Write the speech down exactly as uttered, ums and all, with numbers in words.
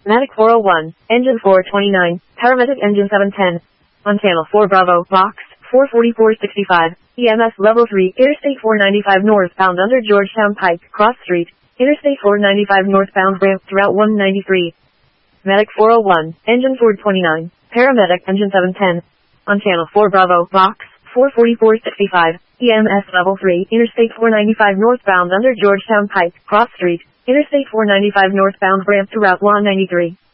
Medic four oh one, engine four twenty-nine, paramedic engine seven ten. On channel four Bravo, box, four forty-four sixty-five, E M S level three, Interstate four ninety-five northbound under Georgetown Pike, Cross Street, Interstate four ninety-five northbound ramp to Route one ninety-three. Medic four oh one, engine four twenty-nine, paramedic engine seven ten. On channel four Bravo, box, four forty-four sixty-five, E M S level three, Interstate four ninety-five northbound under Georgetown Pike, Cross Street, Interstate four ninety-five northbound ramp to Route one ninety-three.